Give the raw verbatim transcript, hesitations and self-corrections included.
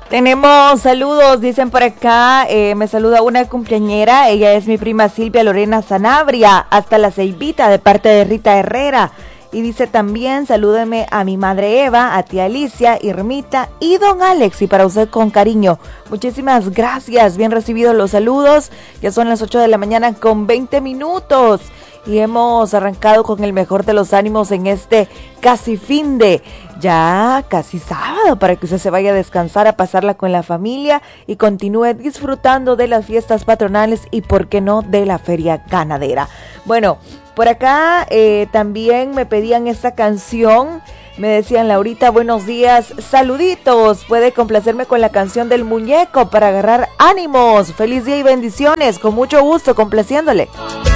Tenemos saludos, dicen por acá, eh, me saluda una cumpleañera, ella es mi prima Silvia Lorena Sanabria, hasta la Ceibita, de parte de Rita Herrera. Y dice también, salúdeme a mi madre Eva, a tía Alicia, Irmita y don Alex, y para usted con cariño. Muchísimas gracias, bien recibidos los saludos, ya son las ocho de la mañana con veinte minutos. Y hemos arrancado con el mejor de los ánimos en este casi fin de, ya casi sábado, para que usted se vaya a descansar, a pasarla con la familia y continúe disfrutando de las fiestas patronales y, por qué no, de la feria ganadera. Bueno, por acá eh, también me pedían esta canción. Me decían, Laurita, buenos días, saluditos, puede complacerme con la canción del muñeco para agarrar ánimos. Feliz día y bendiciones, con mucho gusto, complaciéndole.